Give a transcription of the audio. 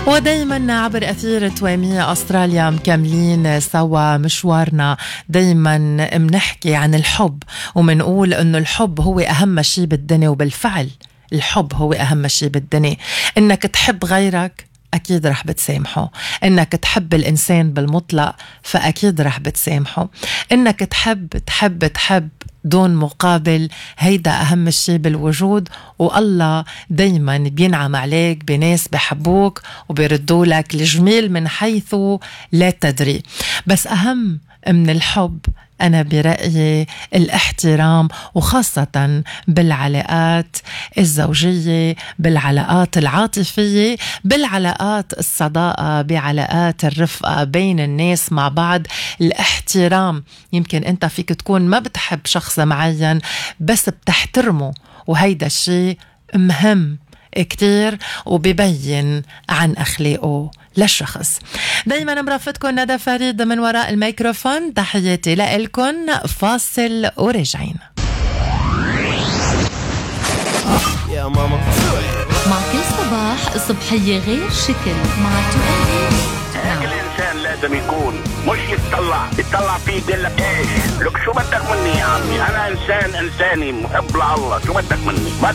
ودايما عبر أثير توامية أستراليا مكملين سوا مشوارنا. دايما منحكي عن الحب ومنقول أنه الحب هو أهم شيء بالدنيا، وبالفعل الحب هو أهم شيء بالدنيا. إنك تحب غيرك أكيد رح بتسامحه، إنك تحب الإنسان بالمطلق فأكيد رح بتسامحه، إنك تحب دون مقابل، هيدا أهم الشيء بالوجود. والله دايما بينعم عليك بناس بحبوك وبيردوا لك الجميل من حيث لا تدري. بس أهم من الحب أنا برأيي الاحترام، وخاصة بالعلاقات الزوجية، بالعلاقات العاطفية، بالعلاقات الصداقة، بعلاقات الرفقة بين الناس مع بعض. الاحترام، يمكن أنت فيك تكون ما بتحب شخص معين بس بتحترمه، وهيدا الشيء مهم كتير وبيبين عن أخلاقه للشخص. دايما مرافقكم ندى فريد من وراء الميكروفون. تحياتي لإلكن، فاصل ورجعين. يا ماما مع كل صباح صبحية غير شكل مع الإنسان لازم يكون مش يتطلع فيه يقول لك ايش لك شو بدك مني يا عمي، انا انساني محب لله، شو بدك مني؟